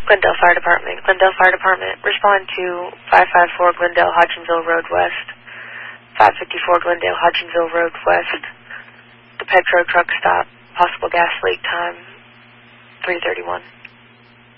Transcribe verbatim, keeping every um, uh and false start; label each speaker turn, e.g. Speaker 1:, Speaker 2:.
Speaker 1: Glendale Fire Department. Glendale Fire Department, respond to five five four Glendale Hodgenville Road West, five fifty-four Glendale Hodgenville Road West. The Petro truck stop, possible gas leak time, three thirty-one.